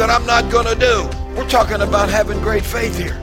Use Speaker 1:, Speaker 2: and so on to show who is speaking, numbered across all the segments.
Speaker 1: that I'm not going to do. We're talking about having great faith here.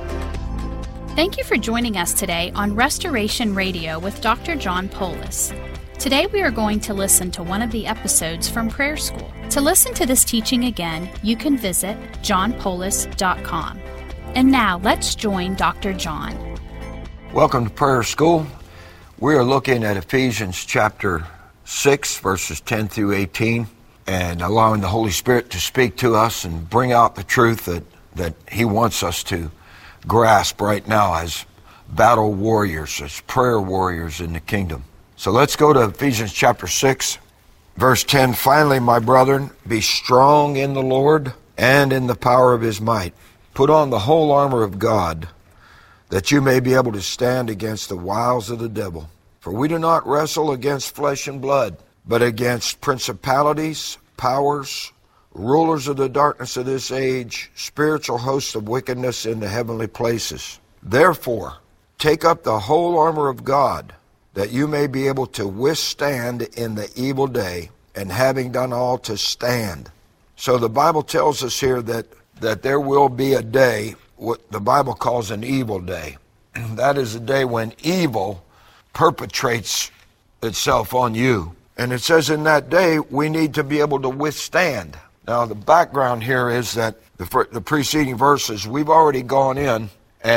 Speaker 2: Thank you for joining us today on Restoration Radio with Dr. John Poulos. Today we are going to listen to one of the episodes from Prayer School. To listen to this teaching again, you can visit johnpoulos.com. And now let's join Dr. John.
Speaker 1: Welcome to Prayer School. We are looking at Ephesians chapter 6, verses 10 through 18, and allowing the Holy Spirit to speak to us and bring out the truth that He wants us to grasp right now as battle warriors, as prayer warriors in the kingdom. So let's go to Ephesians chapter 6, verse 10. Finally, my brethren, be strong in the Lord and in the power of His might. Put on the whole armor of God, that you may be able to stand against the wiles of the devil. For we do not wrestle against flesh and blood, but against principalities, powers, rulers of the darkness of this age, spiritual hosts of wickedness in the heavenly places. Therefore, take up the whole armor of God, that you may be able to withstand in the evil day, and having done all to stand. So the Bible tells us here that there will be a day, what the Bible calls an evil day. That is a day when evil perpetrates itself on you. And it says in that day, we need to be able to withstand. Now, the background here is that the preceding verses, we've already gone in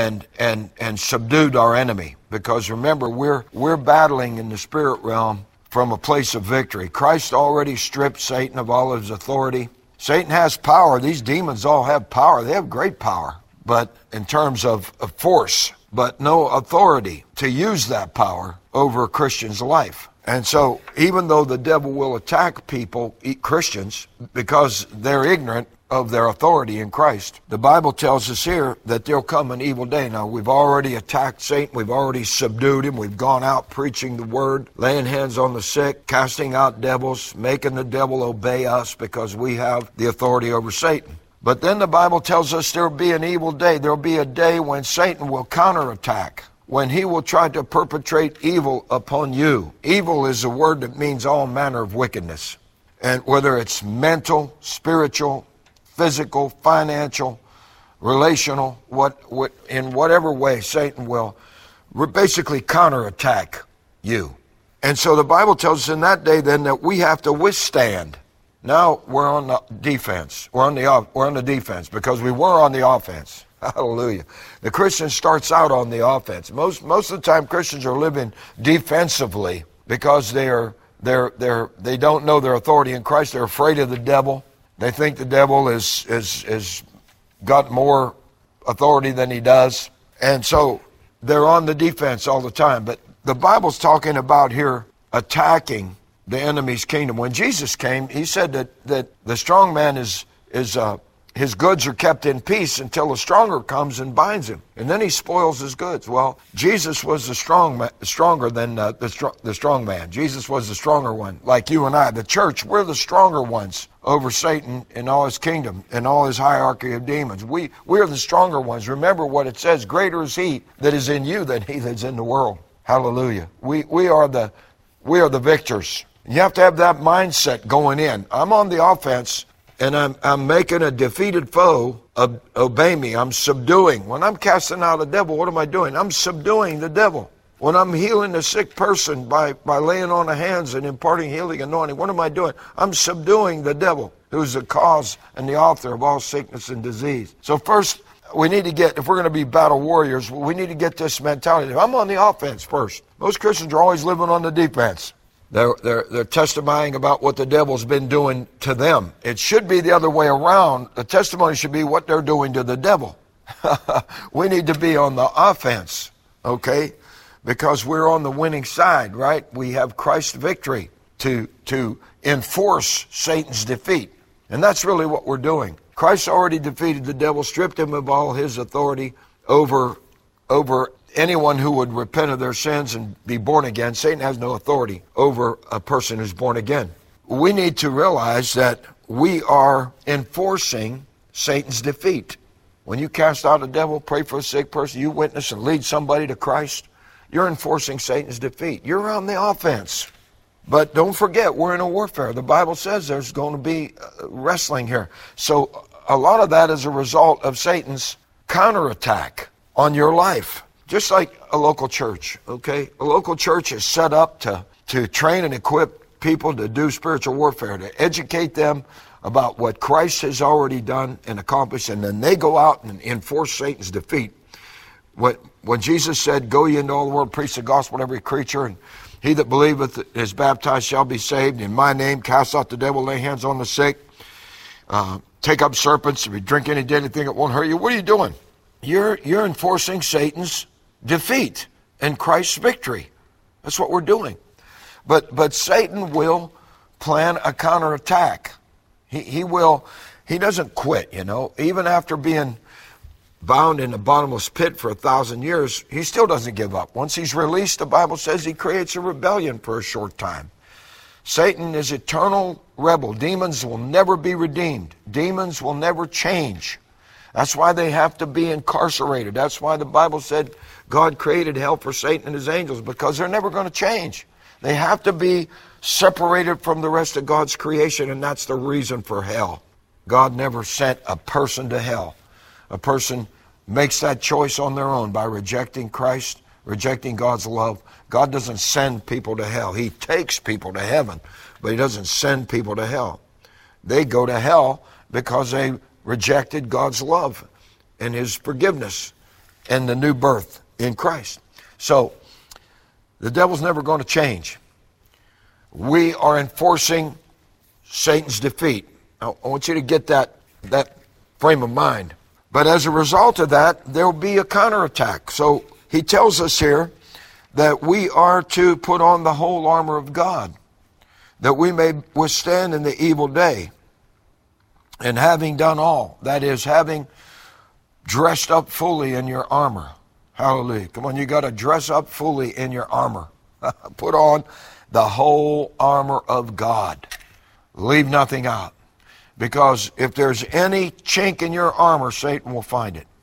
Speaker 1: and subdued our enemy. Because remember, we're battling in the spirit realm from a place of victory. Christ already stripped Satan of all his authority. Satan has power. These demons all have power. They have great power, but in terms of force, but no authority to use that power over a Christian's life. And so even though the devil will attack people, Christians, because they're ignorant of their authority in Christ, the Bible tells us here that there'll come an evil day. Now, we've already attacked Satan. We've already subdued him. We've gone out preaching the word, laying hands on the sick, casting out devils, making the devil obey us because we have the authority over Satan. But then the Bible tells us there'll be an evil day. There'll be a day when Satan will counterattack, when he will try to perpetrate evil upon you. Evil is a word that means all manner of wickedness. And whether it's mental, spiritual, physical, financial, relational, in whatever way Satan will basically counterattack you. And so the Bible tells us in that day then that we have to withstand. Now we're on the defense. We're on the defense because we were on the offense. Hallelujah. The Christian starts out on the offense. Most of the time Christians are living defensively because they don't know their authority in Christ. They're afraid of the devil. They think the devil is got more authority than he does. And so they're on the defense all the time. But the Bible's talking about here attacking the enemy's kingdom. When Jesus came, he said that the strong man his goods are kept in peace until the stronger comes and binds him. And then he spoils his goods. Well, Jesus was stronger than the strong man. Jesus was the stronger one. Like you and I, the church, we're the stronger ones over Satan and all his kingdom and all his hierarchy of demons. We are the stronger ones. Remember what it says, greater is he that is in you than he that's in the world. Hallelujah. We are the victors. You have to have that mindset going in. I'm on the offense, and I'm making a defeated foe obey me. I'm subduing. When I'm casting out a devil, what am I doing? I'm subduing the devil. When I'm healing a sick person by laying on the hands and imparting healing anointing, what am I doing? I'm subduing the devil, who's the cause and the author of all sickness and disease. So first, we need to get, if we're going to be battle warriors, we need to get this mentality. I'm on the offense first. Most Christians are always living on the defense. They're testifying about what the devil's been doing to them. It should be the other way around. The testimony should be what they're doing to the devil. We need to be on the offense, okay? Because we're on the winning side, right? We have Christ's victory to enforce Satan's defeat. And that's really what we're doing. Christ already defeated the devil, stripped him of all his authority over anyone who would repent of their sins and be born again. Satan has no authority over a person who's born again. We need to realize that we are enforcing Satan's defeat. When you cast out a devil, pray for a sick person, you witness and lead somebody to Christ, you're enforcing Satan's defeat. You're on the offense. But don't forget, we're in a warfare. The Bible says there's going to be wrestling here. So a lot of that is a result of Satan's counterattack on your life. Just like a local church, okay? A local church is set up to train and equip people to do spiritual warfare, to educate them about what Christ has already done and accomplished, and then they go out and enforce Satan's defeat. When Jesus said, "Go ye into all the world, preach the gospel to every creature, and he that believeth is baptized shall be saved. In my name cast out the devil, lay hands on the sick, take up serpents, if you drink any deadly thing, it won't hurt you." What are you doing? You're enforcing Satan's defeat and Christ's victory. That's what we're doing. But Satan will plan a counterattack. He doesn't quit, Even after being bound in a bottomless pit for 1,000 years, he still doesn't give up. Once he's released, the Bible says he creates a rebellion for a short time. Satan is eternal rebel. Demons will never be redeemed. Demons will never change. That's why they have to be incarcerated. That's why the Bible said God created hell for Satan and his angels, because they're never going to change. They have to be separated from the rest of God's creation, and that's the reason for hell. God never sent a person to hell. A person makes that choice on their own by rejecting Christ, rejecting God's love. God doesn't send people to hell. He takes people to heaven, but he doesn't send people to hell. They go to hell because they rejected God's love and his forgiveness and the new birth in Christ. So the devil's never going to change. We are enforcing Satan's defeat. I want you to get that frame of mind. But as a result of that, there will be a counterattack. So he tells us here that we are to put on the whole armor of God, that we may withstand in the evil day. And having done all, that is, having dressed up fully in your armor. Hallelujah. Come on, you got to dress up fully in your armor. Put on the whole armor of God. Leave nothing out. Because if there's any chink in your armor, Satan will find it.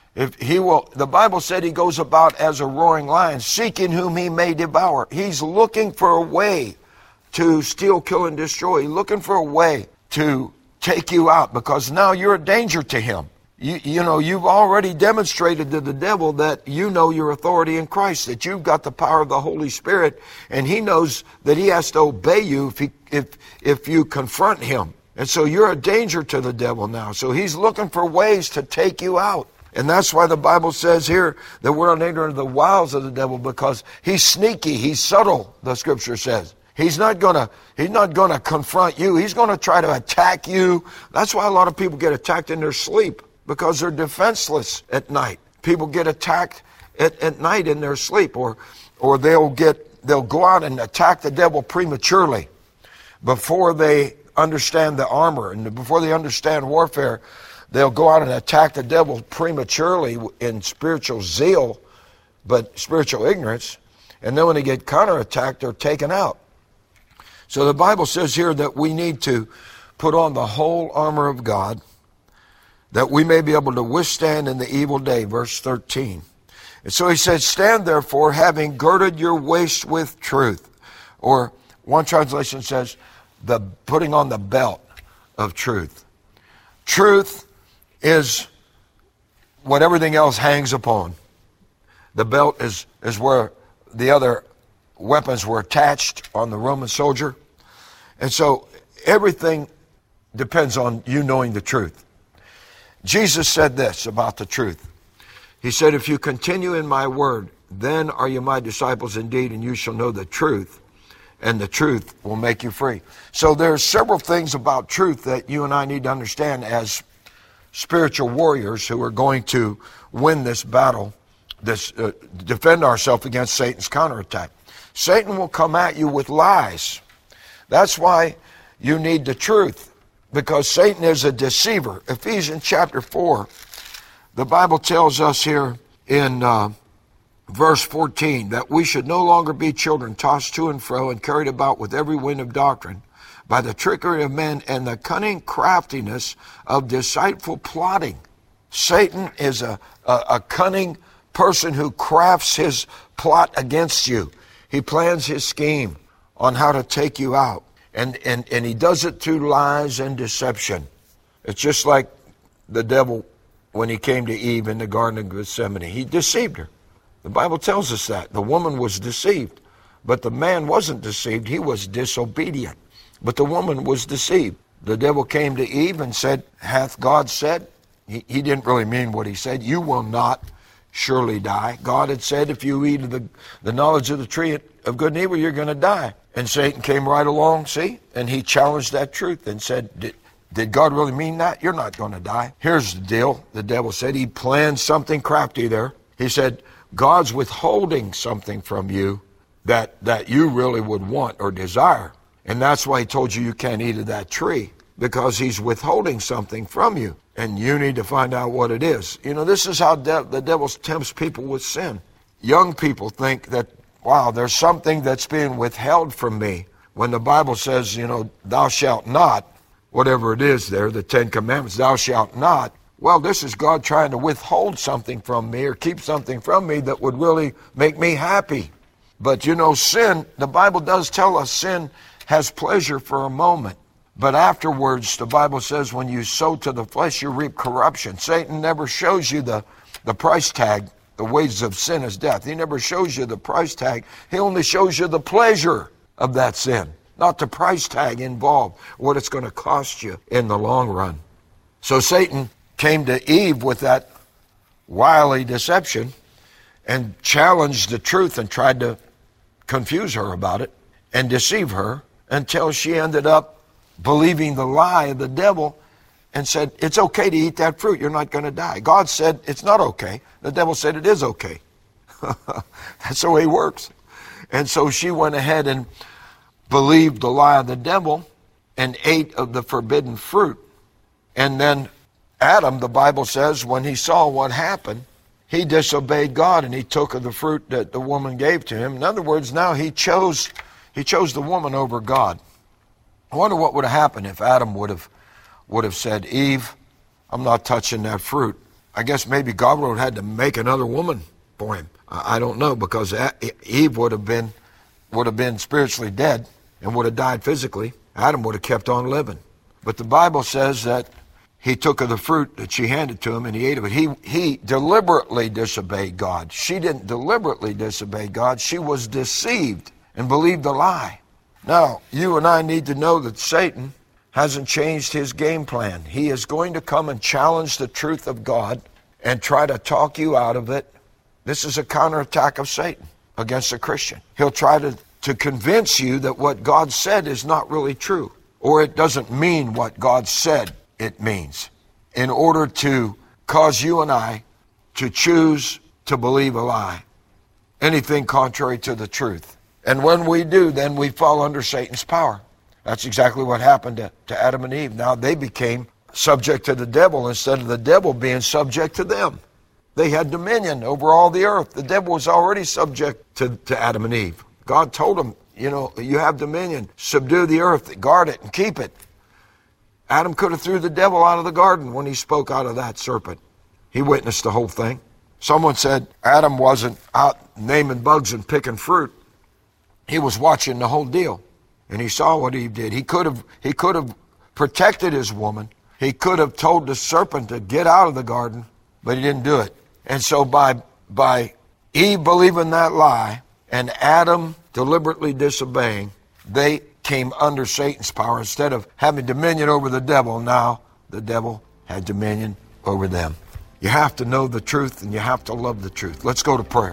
Speaker 1: The Bible said he goes about as a roaring lion, seeking whom he may devour. He's looking for a way to steal, kill, and destroy. He's looking for a way to take you out, because now you're a danger to him. You've already demonstrated to the devil that you know your authority in Christ, that you've got the power of the Holy Spirit, and he knows that he has to obey you if you confront him. And so you're a danger to the devil now. So he's looking for ways to take you out. And that's why the Bible says here that we're not ignorant of the wiles of the devil, because he's sneaky, he's subtle, the scripture says. He's not gonna confront you. He's gonna try to attack you. That's why a lot of people get attacked in their sleep, because they're defenseless at night. People get attacked at night in their sleep, or they'll go out and attack the devil prematurely before they understand the armor, and before they understand warfare. They'll go out and attack the devil prematurely in spiritual zeal, but spiritual ignorance. And then when they get counterattacked, they're taken out. So the Bible says here that we need to put on the whole armor of God, that we may be able to withstand in the evil day, verse 13. And so he said, stand therefore, having girded your waist with truth. Or one translation says, putting on the belt of truth. Truth is what everything else hangs upon. The belt is where the other weapons were attached on the Roman soldier. And so everything depends on you knowing the truth. Jesus said this about the truth. He said, if you continue in my word, then are you my disciples indeed, and you shall know the truth, and the truth will make you free. So there's several things about truth that you and I need to understand as spiritual warriors who are going to win this battle, defend ourselves against Satan's counterattack. Satan will come at you with lies. That's why you need the truth, because Satan is a deceiver. Ephesians chapter 4, the Bible tells us here in verse 14 that we should no longer be children tossed to and fro and carried about with every wind of doctrine by the trickery of men and the cunning craftiness of deceitful plotting. Satan is a cunning person who crafts his plot against you. He plans his scheme on how to take you out. And he does it through lies and deception. It's just like the devil when he came to Eve in the Garden of Gethsemane. He deceived her. The Bible tells us that. The woman was deceived. But the man wasn't deceived. He was disobedient. But the woman was deceived. The devil came to Eve and said, hath God said? He didn't really mean what he said. You will not surely die. God had said, if you eat of the knowledge of the tree of good and evil, you're going to die. And Satan came right along, see? And he challenged that truth and said, did God really mean that? You're not going to die. Here's the deal. The devil said he planned something crafty there. He said, God's withholding something from you that you really would want or desire. And that's why he told you can't eat of that tree, because he's withholding something from you. And you need to find out what it is. You know, this is how the devil tempts people with sin. Young people think that, wow, there's something that's being withheld from me. When the Bible says, you know, thou shalt not, whatever it is there, the 10 Commandments, thou shalt not. Well, this is God trying to withhold something from me or keep something from me that would really make me happy. But you know, sin, the Bible does tell us sin has pleasure for a moment. But afterwards, the Bible says when you sow to the flesh, you reap corruption. Satan never shows you the price tag. The wages of sin is death. He never shows you the price tag. He only shows you the pleasure of that sin, not the price tag involved, what it's going to cost you in the long run. So Satan came to Eve with that wily deception and challenged the truth and tried to confuse her about it and deceive her until she ended up believing the lie of the devil and said, it's okay to eat that fruit. You're not going to die. God said it's not okay. The devil said it is okay. That's the way he works. And so she went ahead and believed the lie of the devil and ate of the forbidden fruit. And then Adam, the Bible says, when he saw what happened, he disobeyed God and he took of the fruit that the woman gave to him. In other words, now he chose the woman over God. I wonder what would have happened if Adam would have said, Eve, I'm not touching that fruit. I guess maybe God would have had to make another woman for him. I don't know, because Eve would have been spiritually dead and would have died physically. Adam would have kept on living. But the Bible says that he took of the fruit that she handed to him and he ate of it. He deliberately disobeyed God. She didn't deliberately disobey God. She was deceived and believed the lie. Now, you and I need to know that Satan hasn't changed his game plan. He is going to come and challenge the truth of God and try to talk you out of it. This is a counterattack of Satan against a Christian. He'll try to convince you that what God said is not really true, or it doesn't mean what God said it means, in order to cause you and I to choose to believe a lie, anything contrary to the truth. And when we do, then we fall under Satan's power. That's exactly what happened to Adam and Eve. Now they became subject to the devil instead of the devil being subject to them. They had dominion over all the earth. The devil was already subject to Adam and Eve. God told them, you know, you have dominion. Subdue the earth, guard it, and keep it. Adam could have threw the devil out of the garden when he spoke out of that serpent. He witnessed the whole thing. Someone said Adam wasn't out naming bugs and picking fruit. He was watching the whole deal. And he saw what Eve did. He could have protected his woman. He could have told the serpent to get out of the garden, but he didn't do it. And so by Eve believing that lie and Adam deliberately disobeying, they came under Satan's power. Instead of having dominion over the devil, now the devil had dominion over them. You have to know the truth and you have to love the truth. Let's go to prayer.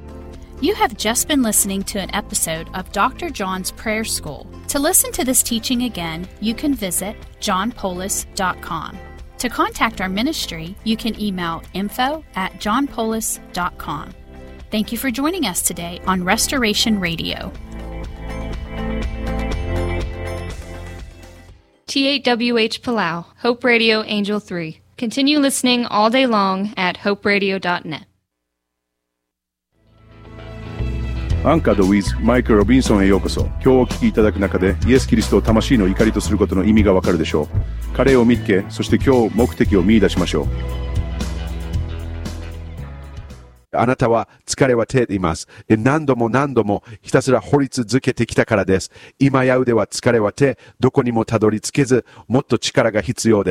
Speaker 2: You have just been listening to an episode of Dr. John's Prayer School. To listen to this teaching again, you can visit johnpolis.com. To contact our ministry, you can email info@johnpolis.com. Thank you for joining us today on Restoration Radio.
Speaker 3: T8WH Palau, Hope Radio Angel 3. Continue listening all day long at hoperadio.net.
Speaker 4: アンカード with マイク・ロビンソンへようこそ。今日お聞きいただく中でイエス・キリストを魂の怒りとすることの意味がわかるでしょう。彼を見つけ、そして今日目的を見出しましょう。
Speaker 5: あなたは疲れはています。何度も何度もひたすら掘り続けてきたからです。今や腕は疲れはて、どこにもたどり着けず、もっと力が必要です。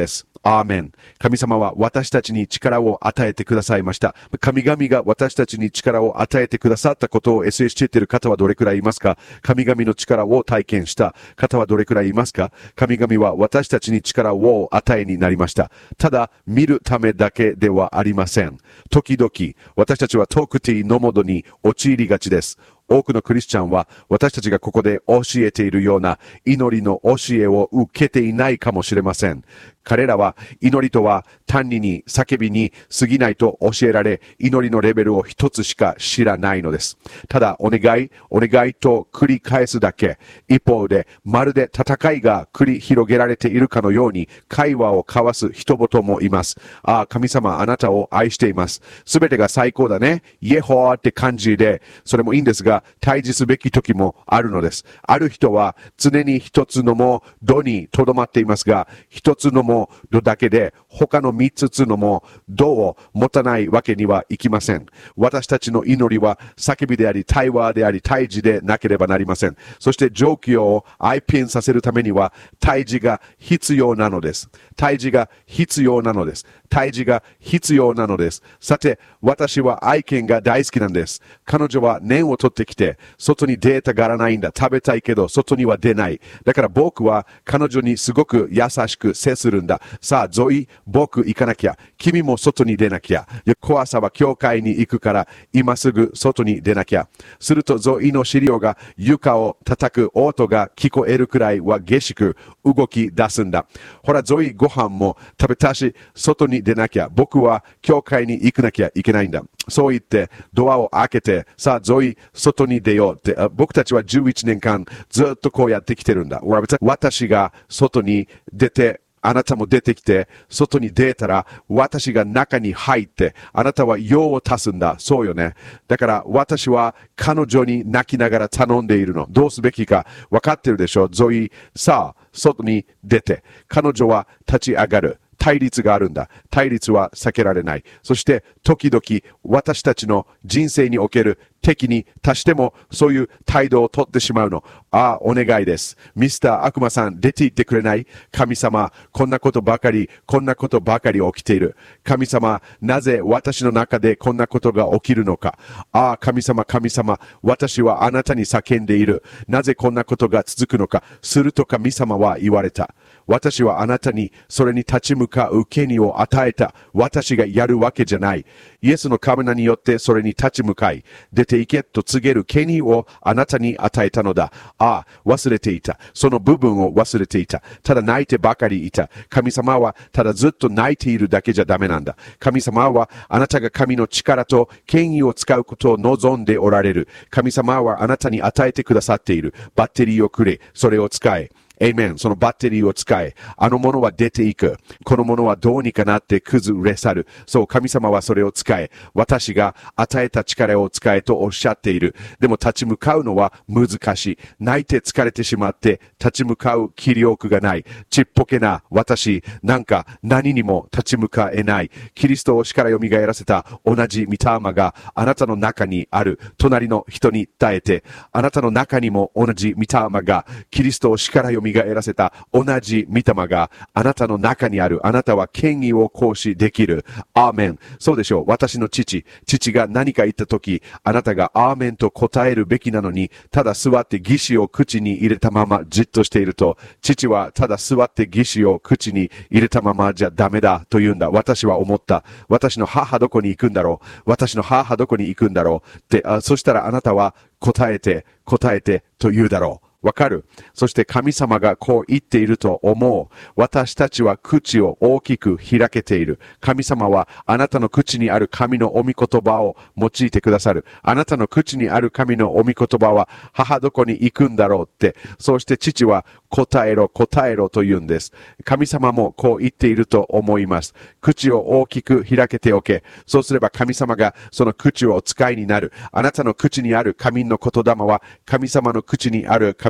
Speaker 5: アーメン。神様は私たちに力を与えてくださいました。神々が私たちに力を与えてくださったことを SS 知っている方はどれくらいいますか？神々の力を体験した方はどれくらいいますか？神々は私たちに力を与えになりました。ただ、見るためだけではありません。時々、私たちはトクティのモードに陥りがちです。多くのクリスチャンは私たちがここで教えているような祈りの教えを受けていないかもしれません。彼らは祈りとは単に叫びに過ぎないと教えられ、祈りのレベルを一つしか知らないのです。ただ、お願いと繰り返すだけ。一方で、まるで戦いが繰り広げられているかのように会話を交わす人々もいます。ああ、神様あなたを愛しています。すべてが最高だね。イエホワって感じで、それもいいんですが、対峙すべき時もあるのです。ある人は常に一つのも度にとどまっていますが、一つのも度だけで他の三つのも度を持たないわけにはいきません。私たちの祈りは叫びであり、対話であり、対峙でなければなりません。そして状況を愛変させるためには対峙が必要なのです。対峙が必要なのです。対峙が必要なのです。さて、私は愛犬が大好きなんです。彼女は念を取ってきて、外に出たがらないんだ。食べたいけど、外には出ない。だから僕は彼女にすごく優しく接するんだ。さあ、ゾイ、僕行かなきゃ。君も外に出なきゃ。翌朝は教会に行くから、今すぐ外に出なきゃ。すると、ゾイの資料が床を叩く音が聞こえるくらいは激しく動き出すんだ。ほら、ゾイご飯も食べたし、外に出なきゃ。僕は教会に行かなきゃいけないんだ。そう言って、ドアを開けて、さあ、ゾイ、外に出ようって、僕たちは11年間ずっとこうやってきてるんだ。私が外に出て、あなたも出てきて、外に出たら、私が中に入って、あなたは用を足すんだ。そうよね。だから、私は彼女に泣きながら頼んでいるの。どうすべきか分かってるでしょ。ゾイ、さあ、外に出て、彼女は立ち上がる。対立があるんだ。対立は避けられない。そして、時々、私たちの人生における敵に達しても、そういう態度を取ってしまうの。ああ、お願いです。ミスター悪魔さん、出て行ってくれない？神様、こんなことばかり起きている。神様、なぜ私の中でこんなことが起きるのか。ああ、神様、私はあなたに叫んでいる。なぜこんなことが続くのか。すると神様は言われた。私はあなたにそれに立ち向かう権利を与えた。私がやるわけじゃない。イエスのカメラによってそれに立ち向かい、出て行けと告げる権利をあなたに与えたのだ。ああ、忘れていた。その部分を忘れていた。ただ泣いてばかりいた。神様はただずっと泣いているだけじゃダメなんだ。神様はあなたが神の力と権威を使うことを望んでおられる。神様はあなたに与えてくださっている。バッテリーをくれ。それを使え。エイメン。そのバッテリーを使え。あのものは出ていく。このものはどうにかなって崩れ去る。そう、神様はそれを使え。私が与えた力を使えとおっしゃっている。でも立ち向かうのは難しい。泣いて疲れてしまって立ち向かう気力がない。ちっぽけな私、なんか何にも立ち向かえない。キリストを死から蘇らせた同じ御霊があなたの中にある。隣の人に伝えて、あなたの中にも同じ御霊が、キリストを死から蘇らせた同じ御霊があなたの中にある。あなたは権威を行使できる。アーメン。そうでしょう。私の父が何か言ったとき、あなたがアーメンと答えるべきなのに、ただ座って義士を口に入れたままじっとしていると、父はただ座って義士を口に入れたままじゃダメだと言うんだ。私は思った。私の母どこに行くんだろうって、そしたらあなたは答えてと言うだろう。わかる。そして神様がこう言っていると思う。私たちは口を大きく開けている。神様はあなたの口にある神の御御言葉を用いてくださる。あなたの口にある神の御御言葉は母どこに行くんだろうって。そして父は答えろと言うんです。神様もこう言っていると思います。口を大きく開けておけ。そうすれば神様がその口をお使いになる。あなたの口にある神の言霊は神様の口にある神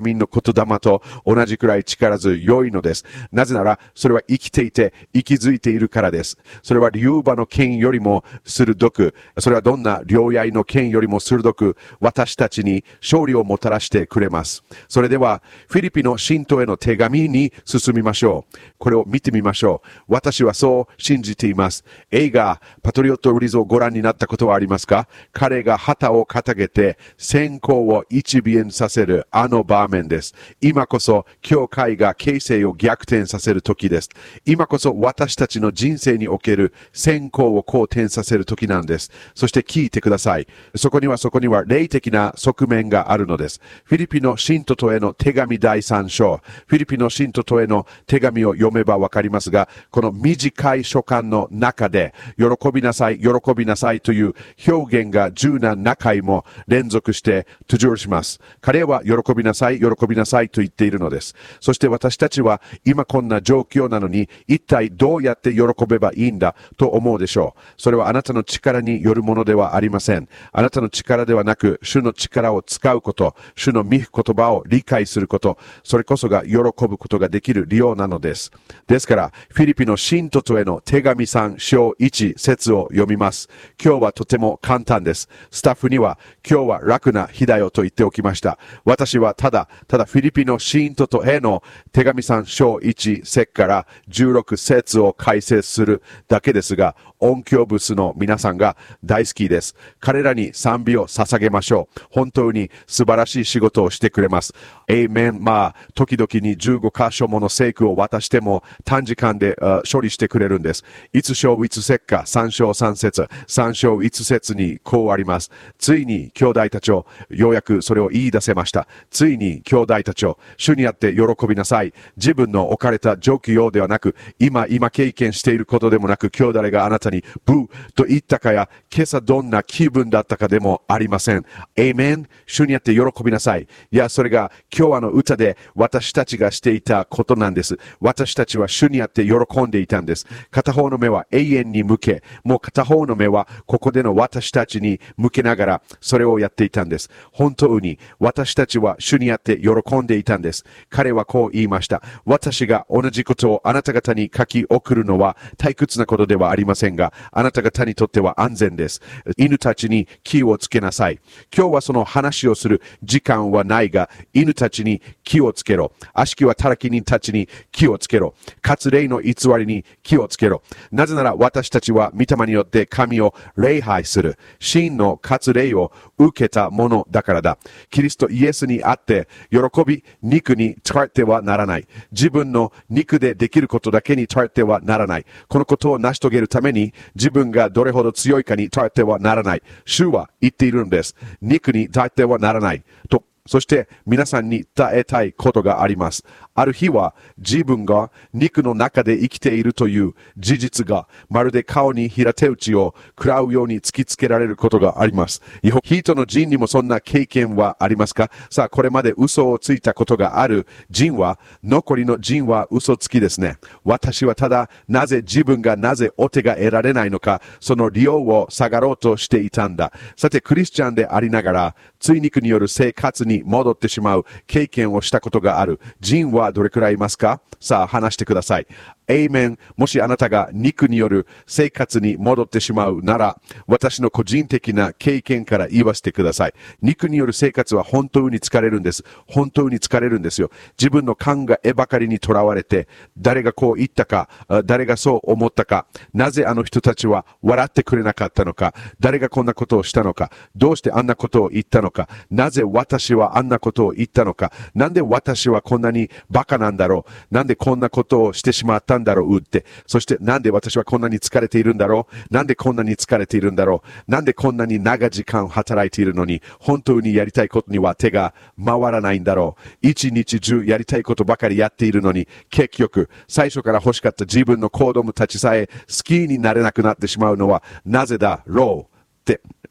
Speaker 5: 民の言霊と同じくらい力強いのです。なぜなら、それは生きていて、息づいているからです。それは竜馬の剣よりも鋭く、それはどんな両刃の剣よりも鋭く、私たちに勝利をもたらしてくれます。それでは、フィリピの信徒への手紙に進みましょう。これを見てみましょう。私はそう信じています。映画、パトリオット・ウリズをご覧になったことはありますか？彼が旗を掲げて、閃光を一変させるあの場面です。今こそ、教会が形勢を逆転させる時です。今こそ私たちの人生における閃光を好転させる時なんです。そして聞いてください。そこには霊的な側面があるのです。フィリピの信徒とへの手紙第3章。フィリピの信徒とへの手紙を読めばわかりますが、この短い書簡の中で、喜びなさい、喜びなさいという表現が10何回も連続して登場します。彼は喜びなさい、喜びなさいと言っているのです。そして私たちは今こんな状況なのに、一体どうやって喜べばいいんだと思うでしょう。それはあなたの力によるものではありません。あなたの力ではなく、主の力を使うこと、主の御言葉を理解すること、それこそが喜ぶことができる理由なのです。ですから、フィリピの信徒とへの手紙3章1節を読みます。今日はとても簡単です。スタッフには、今日は楽な日だよと言っておきました。私はただフィリピの信徒とへの手紙3章1節から16節を解説するだけですが、音響ブースの皆さんが大好きです。彼らに賛美を捧げましょう。本当に素晴らしい仕事をしてくれます。エイメン。時々に15箇所もの聖句を渡しても短時間で処理してくれるんです。1章1節か3章3節、3章1節にこうあります。ついに兄弟たちを、ようやくそれを言い出せました。ついに兄弟たちを、主にあって喜びなさい。自分の置かれた状況ではなく、今経験していることでもなく、兄弟があなたにブーと言ったかや、今朝どんな気分だったかでもありません。エイメン。主にあって喜びなさい。いや、それが今日の歌で私たちがしていたことなんです。私たちは主にあって喜んでいたんです。片方の目は永遠に向け、もう片方の目はここでの私たちに向けながら、それをやっていたんです。本当に私たちは主にあって喜んでいたんです。彼はこう言いました。私が同じことをあなた方に書き送るのは退屈なことではありませんが、あなた方にとっては安全です。犬たちに気をつけなさい。今日はその話をする時間はないが、犬たちに気をつけろ。悪しき働き人たちに気をつけろ。割礼の偽りに気をつけろ。なぜなら私たちは御霊によって神を礼拝する。真の割礼を受けたものだからだ。キリストイエスにあって喜び、肉に使ってはならない。自分の肉でできることだけに頼ってはならない。このことを成し遂げるために自分がどれほど強いかに頼ってはならない。主は言っているんです。肉に頼ってはならないと。そして皆さんに伝えたいことがあります。ある日は自分が肉の中で生きているという事実がまるで顔に平手打ちを食らうように突きつけられることがあります。人の人にもそんな経験はありますか？さあ、これまで嘘をついたことがある人は、残りの人は嘘つきですね。私はただ自分がなぜお手が得られないのか、その理由を探ろうとしていたんだ。さて、クリスチャンでありながら、追肉による生活に戻ってしまう経験をしたことがある人はどれくらいいますか？さあ、話してください。エイメン。もしあなたが肉による生活に戻ってしまうなら、私の個人的な経験から言わせてください。肉による生活は本当に疲れるんです。本当に疲れるんですよ。自分の考えばかりにとらわれて、誰がこう言ったか、誰がそう思ったか、なぜあの人たちは笑ってくれなかったのか、誰がこんなことをしたのか、どうしてあんなことを言ったのか、なぜ私はあんなことを言ったのか、なんで私はこんなにバカなんだろう、なんでこんなことをしてしまったんだろうって、そしてなんで私はこんなに疲れているんだろう、なんでこんなに疲れているんだろう、なんでこんなに長時間働いているのに本当にやりたいことには手が回らないんだろう、一日中やりたいことばかりやっているのに結局最初から欲しかった自分の子供たちさえ好きになれなくなってしまうのはなぜだろうって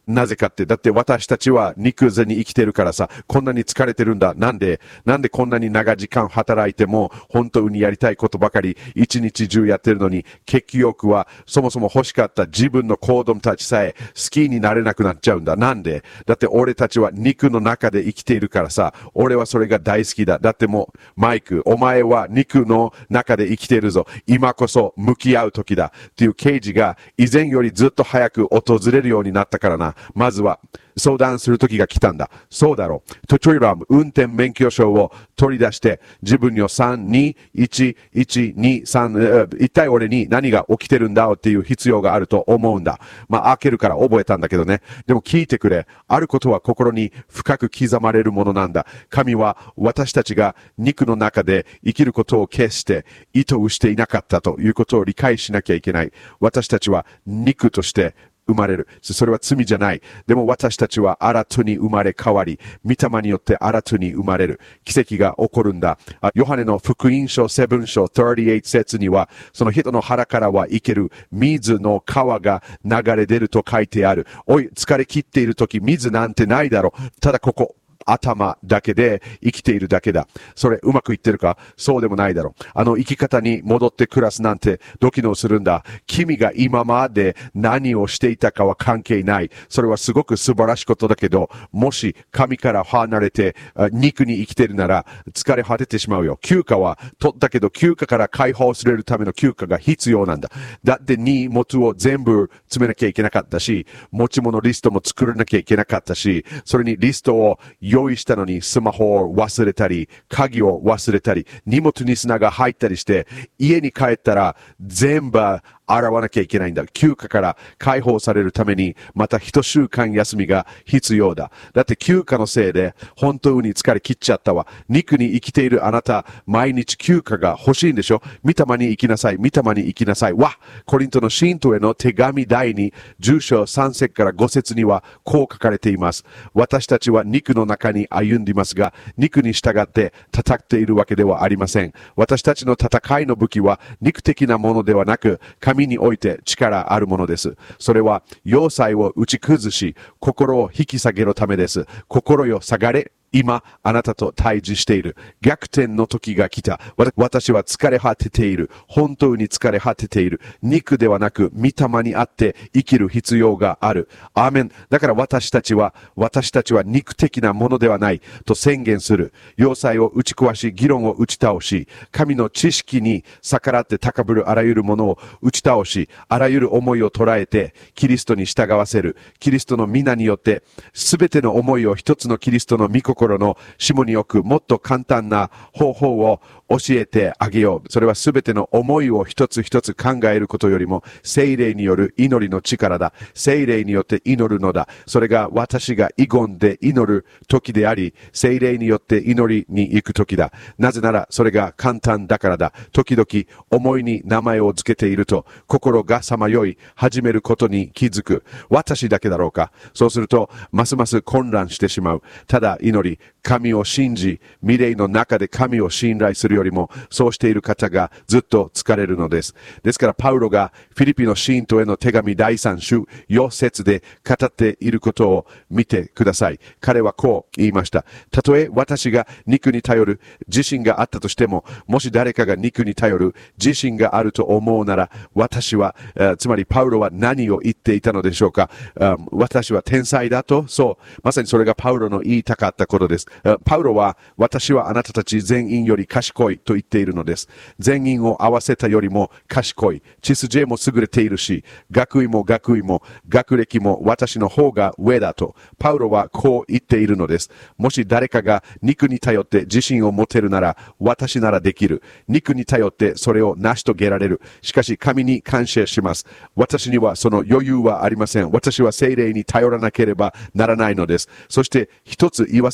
Speaker 5: なぜかって、だって私たちは肉座に生きてるからさ、こんなに疲れてるんだ。なんでこんなに長時間働いても、本当にやりたいことばかり一日中やってるのに、結局はそもそも欲しかった自分の子供たちさえ好きになれなくなっちゃうんだ。なんでだって俺たちは肉の中で生きているからさ、俺はそれが大好きだ。だってもう、マイク、お前は肉の中で生きているぞ。今こそ向き合う時だ。っていう啓示が以前よりずっと早く訪れるようになったからな。まずは相談する時が来たんだ。そうだろう。例えば運転免許証を取り出して自分の3、2、1、1、2、3、一体俺に何が起きてるんだっていう必要があると思うんだ。開けるから覚えたんだけどね。でも聞いてくれ。あることは心に深く刻まれるものなんだ。神は私たちが肉の中で生きることを決して意図していなかったということを理解しなきゃいけない。私たちは肉として生まれる。それは罪じゃない。でも私たちは新たに生まれ変わり、御霊によって新たに生まれる。奇跡が起こるんだ。ヨハネの福音書7章38節には、その人の腹からは生ける水の川が流れ出ると書いてある。おい、疲れ切っているとき水なんてないだろ。ただここ。頭だけで生きているだけだ。それうまくいってるか？そうでもないだろう。生き方に戻って暮らすなんてドキドキするんだ。君が今まで何をしていたかは関係ない。それはすごく素晴らしいことだけど、もし神から離れて肉に生きているなら疲れ果ててしまうよ。休暇は取ったけど休暇から解放されるための休暇が必要なんだ。だって荷物を全部詰めなきゃいけなかったし、持ち物リストも作らなきゃいけなかったし、それにリストを用意したのにスマホを忘れたり、鍵を忘れたり、荷物に砂が入ったりして、家に帰ったら全部洗わなきゃいけないんだ。休暇から解放されるために、また1週間休みが必要だ。だって休暇のせいで本当に疲れ切っちゃったわ。肉に生きているあなた、毎日休暇が欲しいんでしょ？御霊に生きなさい。御霊に生きなさい。コリントの信徒への手紙第2、10章3節から5節にはこう書かれています。私たちは肉の中に歩んでいますが、肉に従って戦っているわけではありません。私たちの戦いの武器は肉的なものではなく、神において力あるものです。それは要塞を打ち崩し、心を引き下げるためです。心よ下がれ。今、あなたと対峙している。逆転の時が来た。私は疲れ果てている。本当に疲れ果てている。肉ではなく、御霊にあって生きる必要がある。アーメン。だから私たちは肉的なものではないと宣言する。要塞を打ち壊し、議論を打ち倒し、神の知識に逆らって高ぶるあらゆるものを打ち倒し、あらゆる思いを捉えて、キリストに従わせる。キリストの皆によって、すべての思いを一つのキリストの御心の下に置くもっと簡単な方法を教えてあげよう。それはすべての思いを一つ一つ考えることよりも聖霊による祈りの力だ。聖霊によって祈るのだ。それが私が祈願で祈る時であり、聖霊によって祈りに行く時だ。なぜならそれが簡単だからだ。時々思いに名前をつけていると心がさまよい始めることに気づく。私だけだろうか。そうするとますます混乱してしまう。ただ祈り、神を信じ、未来の中で神を信頼するよりも、そうしている方がずっと疲れるのです。ですから、パウロがフィリピの信徒への手紙第3章4節で語っていることを見てください。彼はこう言いました。たとえ私が肉に頼る自信があったとしても、もし誰かが肉に頼る自信があると思うなら、私は、つまりパウロは何を言っていたのでしょうか。私は天才だと、そう、まさにそれがパウロの言いたかったことです。パウロは、私はあなたたち全員より賢いと言っているのです。全員を合わせたよりも賢い。知識も優れているし、学位も学歴も私の方が上だと、パウロはこう言っているのです。もし誰かが肉に頼って自信を持てるなら、私ならできる。肉に頼ってそれを成し遂げられる。しかし神に感謝します。私にはその余裕はありません。私は聖霊に頼らなければならないのです。そして一つ言わせてほしいの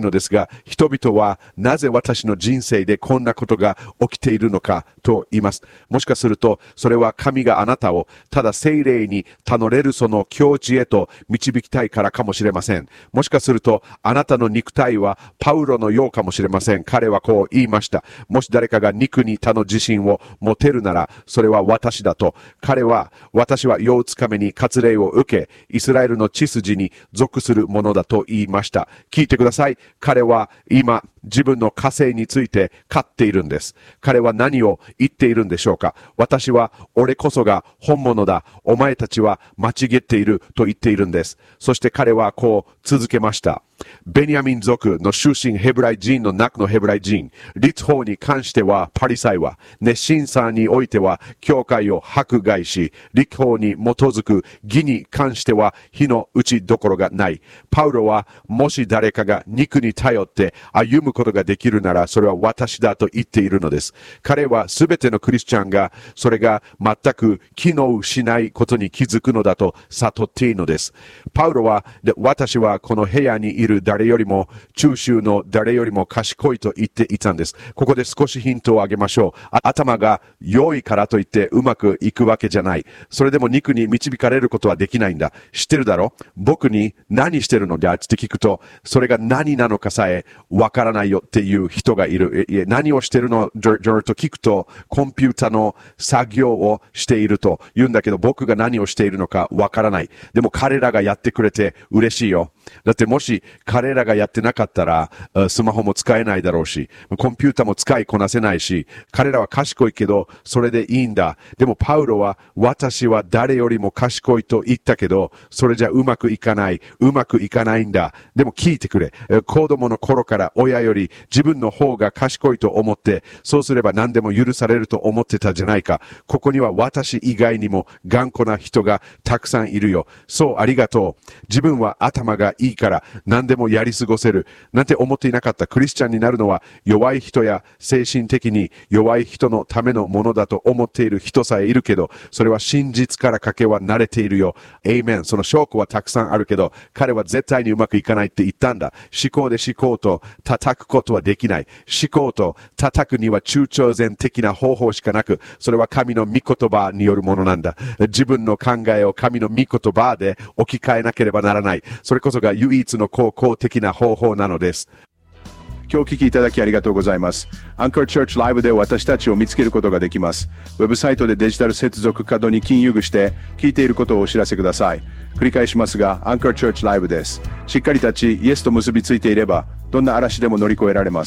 Speaker 5: のですが、人々はなぜ私の人生でこんなことが起きているのかと言います。もしかすると、それは神があなたをただ聖霊に頼れるその境地へと導きたいからかもしれません。もしかすると、あなたの肉体はパウロのようかもしれません。彼はこう言いました。もし誰かが肉に他の自信を持てるなら、それは私だと。私は世をつかめに割礼を受け、イスラエルの血筋に属するものだと言いました。聞いてください。彼は今、自分の火星について勝っているんです。彼は何を言っているんでしょうか。俺こそが本物だ。お前たちは間違っていると言っているんです。そして彼はこう続けました。ベニヤミン族の出身ヘブライ人の中のヘブライ人、律法に関してはパリサイは、熱心さにおいては教会を迫害し、律法に基づく義に関しては火の打ちどころがない。パウロは、もし誰かが肉に頼って歩むことができるなら、それは私だと言っているのです。彼はすべてのクリスチャンが、それが全く機能しないことに気づくのだと悟っているのです。パウロは、私はこの部屋にいる誰よりも、中州の誰よりも賢いと言っていたんです。ここで少しヒントをあげましょう。頭が良いからといってうまくいくわけじゃない。それでも肉に導かれることはできないんだ。知ってるだろ？僕に何してるのだって聞くと、それが何なのかさえわからないよっていう人がいる。何をしてるのと聞くと、コンピュータの作業をしていると言うんだけど、僕が何をしているのかわからない。でも彼らがやってくれて嬉しいよ。だってもし彼らがやってなかったら、スマホも使えないだろうし、コンピュータも使いこなせないし、彼らは賢いけど、それでいいんだ。でもパウロは、私は誰よりも賢いと言ったけど、それじゃうまくいかない。うまくいかないんだ。でも聞いてくれ。子供の頃から親より自分の方が賢いと思って、そうすれば何でも許されると思ってたじゃないか。ここには私以外にも頑固な人がたくさんいるよ。そう、ありがとう。自分は頭がいいから何でもやり過ごせるなんて思っていなかった。クリスチャンになるのは弱い人や精神的に弱い人のためのものだと思っている人さえいるけど、それは真実からかけは慣れているよ。エイメン。その証拠はたくさんあるけど、彼は絶対にうまくいかないって言ったんだ。思考と叩くことはできない。思考と叩くには中長前的な方法しかなく、それは神の御言葉によるものなんだ。自分の考えを神の御言葉で置き換えなければならない。それこそが唯一の公的な方法なのです。
Speaker 4: 今日お聞きいただきありがとうございます。アンカーチャーチライブで私たちを見つけることができます。ウェブサイトでデジタル接続角に金融具して聞いていることをお知らせください。繰り返しますが、アンカーチャーチライブです。しっかり立ち、イエスと結びついていれば、どんな嵐でも乗り越えられます。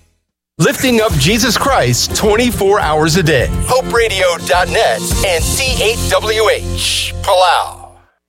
Speaker 6: Lifting up Jesus Christ 24 hours a day. HopeRadio.net and C8WH Palau.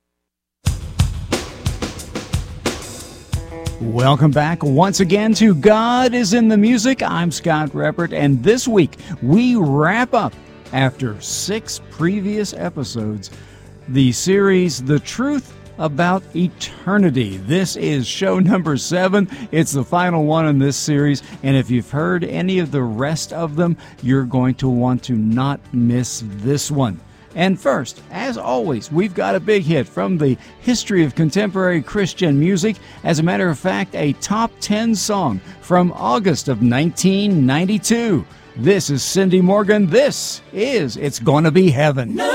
Speaker 7: Welcome back once again to God is in the Music. I'm Scott Reppert, and this week we wrap up, after 6 previous episodes, the series The Truth About Eternity. This is show number 7. It's the final one in this series, and if you've heard any of the rest of them, you're going to want to not miss this one. And first, as always, we've got a big hit from the history of contemporary Christian music. As a matter of fact, a top 10 song from August of 1992. This is Cindy Morgan. This is It's Gonna Be Heaven.